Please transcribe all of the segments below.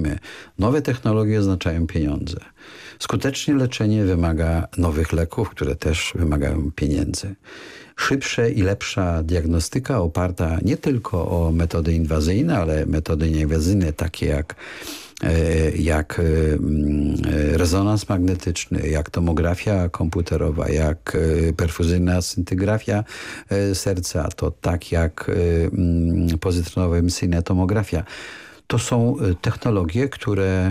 mówimy, nowe technologie oznaczają pieniądze. Skuteczne leczenie wymaga nowych leków, które też wymagają pieniędzy. Szybsza i lepsza diagnostyka oparta nie tylko o metody inwazyjne, ale metody nieinwazyjne takie jak rezonans magnetyczny, jak tomografia komputerowa, jak perfuzyjna scintylografia serca, to tak jak pozytronowa emisyjna tomografia. To są technologie, które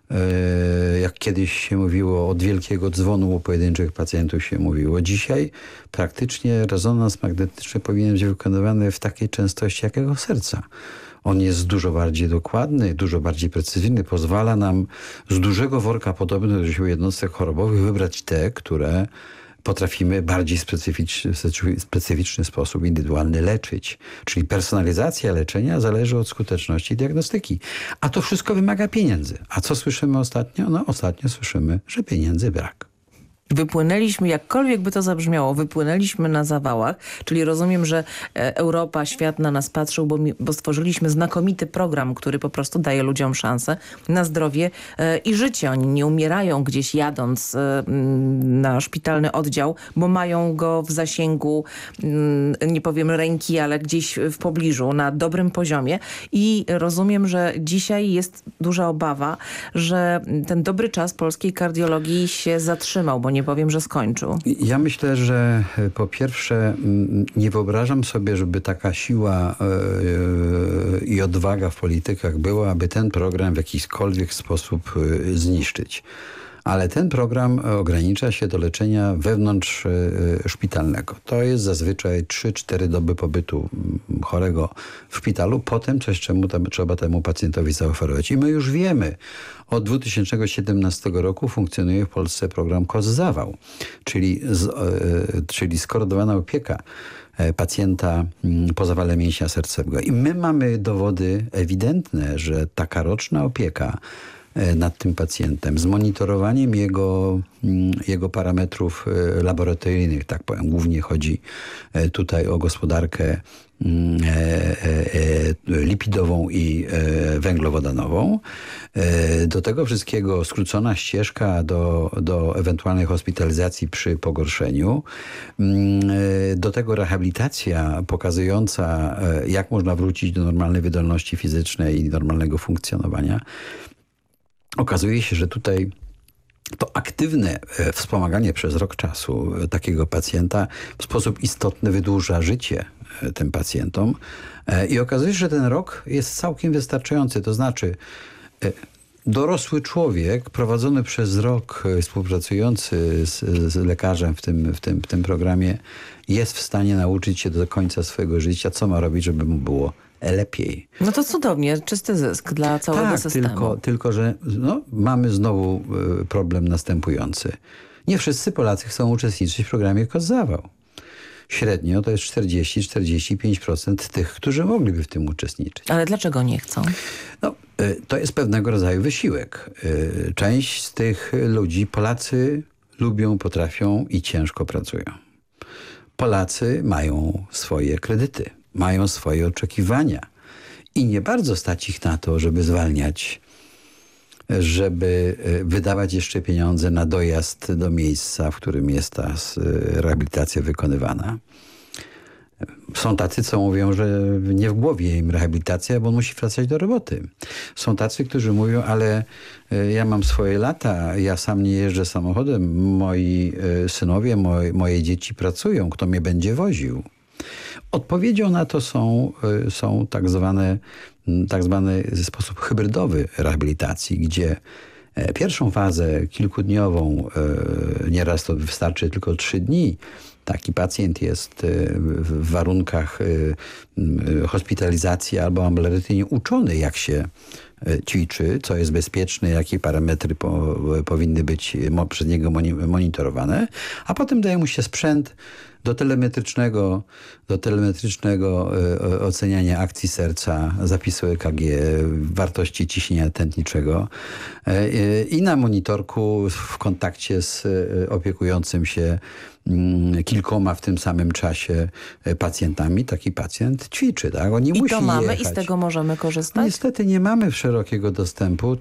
jak kiedyś się mówiło, od wielkiego dzwonu u pojedynczych pacjentów się mówiło. Dzisiaj praktycznie rezonans magnetyczny powinien być wykonywany w takiej częstości jak jego serca. On jest dużo bardziej dokładny, dużo bardziej precyzyjny. Pozwala nam z dużego worka podobnych do siebie jednostek chorobowych wybrać te, które potrafimy bardziej specyficzny sposób indywidualny leczyć. Czyli personalizacja leczenia zależy od skuteczności diagnostyki. A to wszystko wymaga pieniędzy. A co słyszymy ostatnio? No ostatnio słyszymy, że pieniędzy brak. Wypłynęliśmy, jakkolwiek by to zabrzmiało, wypłynęliśmy na zawałach, czyli rozumiem, że Europa, świat na nas patrzył, bo stworzyliśmy znakomity program, który po prostu daje ludziom szansę na zdrowie i życie. Oni nie umierają gdzieś jadąc na szpitalny oddział, bo mają go w zasięgu, nie powiem ręki, ale gdzieś w pobliżu, na dobrym poziomie. I rozumiem, że dzisiaj jest duża obawa, że ten dobry czas polskiej kardiologii się zatrzymał, bo nie powiem, że skończył. Ja myślę, że po pierwsze nie wyobrażam sobie, żeby taka siła i odwaga w politykach była, aby ten program w jakikolwiek sposób zniszczyć. Ale ten program ogranicza się do leczenia wewnątrz szpitalnego. To jest zazwyczaj 3-4 doby pobytu chorego w szpitalu. Potem coś trzeba temu pacjentowi zaoferować. I my już wiemy, od 2017 roku funkcjonuje w Polsce program KOS-Zawał, czyli skoordynowana opieka pacjenta po zawale mięśnia sercowego. I my mamy dowody ewidentne, że taka roczna opieka nad tym pacjentem, z monitorowaniem jego parametrów laboratoryjnych, tak powiem, głównie chodzi tutaj o gospodarkę lipidową i węglowodanową. Do tego wszystkiego skrócona ścieżka do ewentualnej hospitalizacji przy pogorszeniu. Do tego rehabilitacja pokazująca, jak można wrócić do normalnej wydolności fizycznej i normalnego funkcjonowania. Okazuje się, że tutaj to aktywne wspomaganie przez rok czasu takiego pacjenta w sposób istotny wydłuża życie tym pacjentom. I okazuje się, że ten rok jest całkiem wystarczający. To znaczy dorosły człowiek prowadzony przez rok, współpracujący z lekarzem w tym programie jest w stanie nauczyć się do końca swojego życia, co ma robić, żeby mu było lepiej. No to cudownie, czysty zysk dla całego systemu. Tylko że mamy znowu problem następujący. Nie wszyscy Polacy chcą uczestniczyć w programie KOS-Zawał. Średnio to jest 40-45% tych, którzy mogliby w tym uczestniczyć. Ale dlaczego nie chcą? To jest pewnego rodzaju wysiłek. Część z tych ludzi Polacy lubią, potrafią i ciężko pracują. Polacy mają swoje kredyty. Mają swoje oczekiwania i nie bardzo stać ich na to, żeby zwalniać, żeby wydawać jeszcze pieniądze na dojazd do miejsca, w którym jest ta rehabilitacja wykonywana. Są tacy, co mówią, że nie w głowie im rehabilitacja, bo on musi wracać do roboty. Są tacy, którzy mówią, ale ja mam swoje lata, ja sam nie jeżdżę samochodem, moi synowie, moje dzieci pracują, kto mnie będzie woził? Odpowiedzią na to są tak zwany sposób hybrydowy rehabilitacji, gdzie pierwszą fazę kilkudniową, nieraz to wystarczy tylko 3 dni, taki pacjent jest w warunkach hospitalizacji albo ambulatoryjnie uczony, jak się ćwiczy, co jest bezpieczne, jakie parametry powinny być przez niego monitorowane, a potem daje mu się sprzęt do telemetrycznego oceniania akcji serca, zapisu EKG, wartości ciśnienia tętniczego i na monitorku w kontakcie z opiekującym się kilkoma w tym samym czasie pacjentami, taki pacjent ćwiczy. Tak? On nie musi to mamy jechać. I z tego możemy korzystać? Niestety nie mamy szerokiego dostępu.